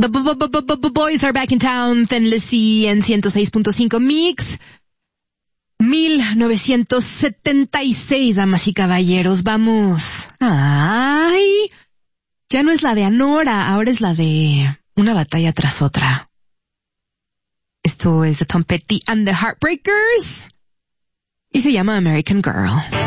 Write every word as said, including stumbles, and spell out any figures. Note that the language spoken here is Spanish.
The Boys Are Back in Town, Thin Lizzy en ciento seis punto cinco Mix. mil novecientos setenta y seis, damas y caballeros, vamos. Ay, ya no es la de Anora, ahora es la de Una batalla tras otra. Esto es de Tom Petty and the Heartbreakers y se llama American Girl.